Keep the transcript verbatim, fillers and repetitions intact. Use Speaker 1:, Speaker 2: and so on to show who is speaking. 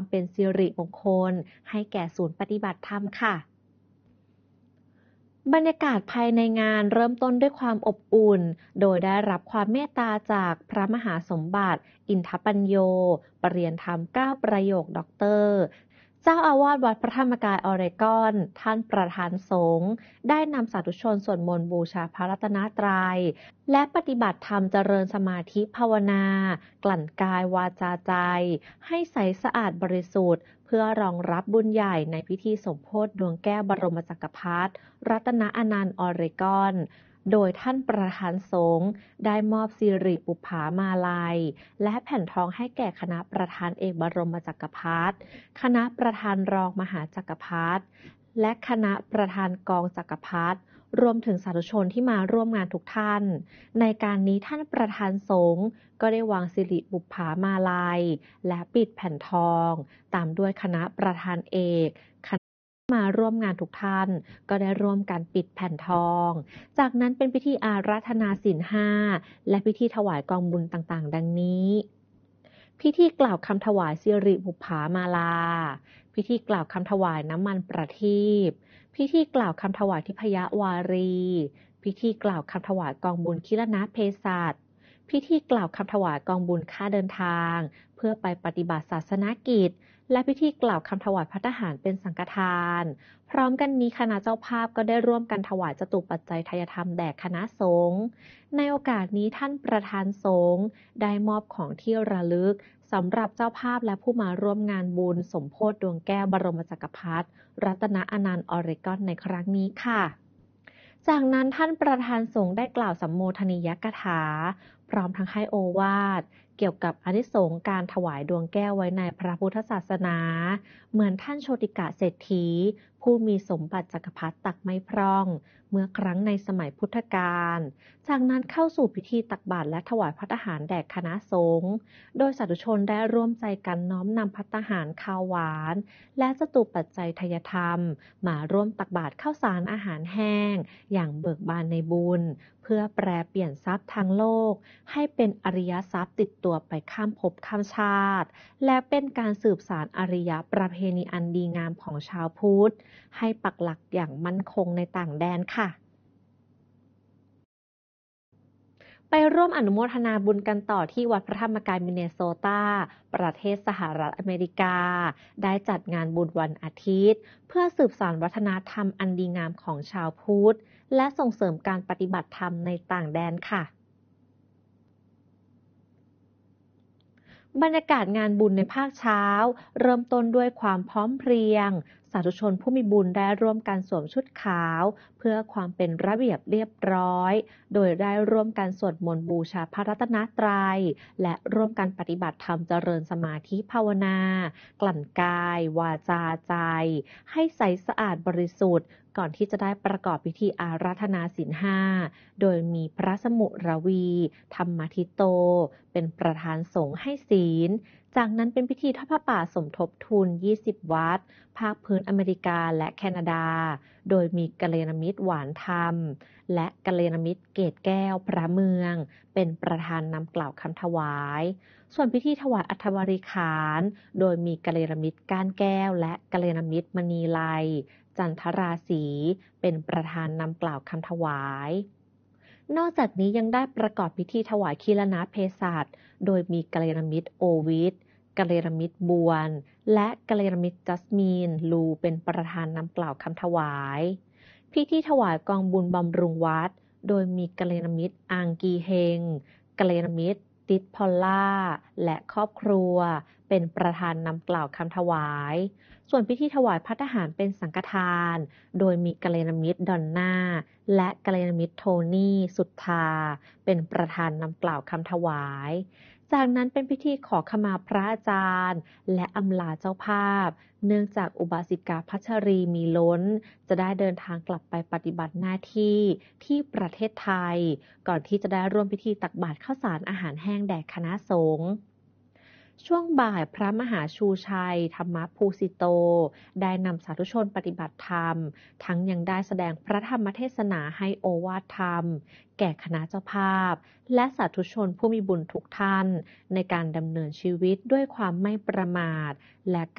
Speaker 1: เป็นสิริมงคลให้แก่ศูนย์ปฏิบัติธรรมค่ะบรรยากาศภายในงานเริ่มต้นด้วยความอบอุ่นโดยได้รับความเมตตาจากพระมหาสมบัติอินทปัญโยปริยนธรรมเก้าประโยคด็อกเตอร์เจ้าอาวาสวัดพระธรรมกายออเรกอนท่านประธานสงฆ์ได้นำสาธุชนสวดมนต์บูชาพระรัตนตรัยและปฏิบัติธรรมเจริญสมาธิภาวนากลั่นกายวาจาใจให้ใสสะอาดบริสุทธิ์เพื่อรองรับบุญใหญ่ในพิธีสมโภชดวงแก้วบรมจักรพรรดิรัตนอนันต์ออเรกอนโดยท่านประธานสงฆ์ได้มอบสิริปุปผามาลัยและแผ่นทองให้แก่คณะประธานเอกบรมจักรพรรดิคณะประธานรองมหาจักรพรรดิและคณะประธานกองจักรพรรดิรวมถึงสาธุชนที่มาร่วมงานทุกท่านในการนี้ท่านประธานสงฆ์ก็ได้วางสิริปุปผามาลัยและปิดแผ่นทองตามด้วยคณะประธานเอกมาร่วมงานทุกท่านก็ได้ร่วมกันปิดแผ่นทองจากนั้นเป็นพิธีอาราธนาศีลห้าและพิธีถวายกองบุญต่างๆดังนี้พิธีกล่าวคำถวายสิริบุปผามาลาพิธีกล่าวคำถวายน้ำมันประทีปพิธีกล่าวคำถวายทิพยวารีพิธีกล่าวคำถวายกองบุญคิรณเภสัชพิธีกล่าวคำถวายกองบุญค่าเดินทางเพื่อไปปฏิบัติศาสนกิจและพิธีกล่าวคำถวายภัตตาหารเป็นสังฆทานพร้อมกันนี้คณะเจ้าภาพก็ได้ร่วมกันถวายจตุปัจจัยทายธรรมแด่คณะสงฆ์ในโอกาสนี้ท่านประธานสงฆ์ได้มอบของที่ระลึกสำหรับเจ้าภาพและผู้มาร่วมงานบุญสมโภชดวงแก้วบรมจักรพรรดิรัตนอนันต์ออเรกอนในครั้งนี้ค่ะจากนั้นท่านประธานสงฆ์ได้กล่าวสัมโมทนียกถาพร้อมทั้งให้โอวาทเกี่ยวกับอานิสงส์การถวายดวงแก้วไว้ในพระพุทธศาสนาเหมือนท่านโชติกะเศรษฐีผู้มีสมบัติจักรพรรดิตักไม่พร่องเมื่อครั้งในสมัยพุทธกาลจากนั้นเข้าสู่พิธีตักบาตรและถวายภัตตาหารแด่คณะสงฆ์โดยสาธุชนได้ร่วมใจกันน้อมนำภัตตาหารข้าวหวานและจตุปัจจัยทายธรรมมาร่วมตักบาตรข้าวสารอาหารแห้งอย่างเบิกบานในบุญเพื่อแปรเปลี่ยนทรัพย์ทางโลกให้เป็นอริยทรัพย์ติดตัวไปข้ามภพข้ามชาติและเป็นการสืบสานอริยประเพณีอันดีงามของชาวพุทธให้ปักหลักอย่างมั่นคงในต่างแดนค่ะไปร่วมอนุโมทนาบุญกันต่อที่วัดพระธรรมกายมินเนโซตาประเทศสหรัฐอเมริกาได้จัดงานบุญวันอาทิตย์เพื่อสืบสานวัฒนธรรมอันดีงามของชาวพุทธและส่งเสริมการปฏิบัติธรรมในต่างแดนค่ะบรรยากาศงานบุญในภาคเช้าเริ่มต้นด้วยความพร้อมเพรียงสาธุชนผู้มีบุญได้ร่วมกันสวมชุดขาวเพื่อความเป็นระเบียบเรียบร้อยโดยได้ร่วมกันสวดมนต์บูชาพระรัตนตรัยและร่วมกันปฏิบัติธรรมเจริญสมาธิภาวนากลั่นกายวาจาใจให้ใสสะอาดบริสุทธิ์ก่อนที่จะได้ประกอบพิธีอาราธนาศีลห้าโดยมีพระสมุรวีธรรมทิโตเป็นประธานสงฆ์ให้ศีลจากนั้นเป็นพิธีทอดผ้าป่าสมทบทุนยี่สิบวัดภาคพื้นอเมริกาและแคนาดาโดยมีกัลยาณมิตรหวานธรรมและกัลยาณมิตรเกตแก้วพระเมืองเป็นประธานนำกล่าวคำถวายส่วนพิธีถวายอัฐบริขารโดยมีกัลยาณมิตรก้านแก้วและกัลยาณมิตรมณีไลจันทราศีเป็นประธานนำกล่าวคำถวายนอกจากนี้ยังได้ประกอบพิธีถวายคีรณเภสัชโดยมีกัลยาณมิตรโอวิทกัลยาณมิตรบวนและกัลยาณมิตรจัสมีนลูเป็นประธานนำกล่าวคำถวายพิธีถวายกองบุญบำรุงวัดโดยมีกัลยาณมิตรอังกีเฮงกัลยาณมิตรติดพอลล่าและครอบครัวเป็นประธานนำกล่าวคำถวายส่วนพิธีถวายภัตตาหารเป็นสังฆทานโดยมีกัลยาณมิตรดอนน่าและกัลยาณมิตรโทนี่สุทธาเป็นประธานนำกล่าวคำถวายจากนั้นเป็นพิธีขอขมาพระอาจารย์และอำลาเจ้าภาพเนื่องจากอุบาสิกาพัชรีมีล้นจะได้เดินทางกลับไปปฏิบัติหน้าที่ที่ประเทศไทยก่อนที่จะได้ร่วมพิธีตักบาตรข้าวสารอาหารแห้งแด่คณะสงฆ์ช่วงบ่ายพระมหาชูชัยธรรมภูสิโตได้นำสาธุชนปฏิบัติธรรมทั้งยังได้แสดงพระธรรมเทศนาให้โอวาทธรรมแก่คณะเจ้าภาพและสาธุชนผู้มีบุญทุกท่านในการดำเนินชีวิตด้วยความไม่ประมาทและ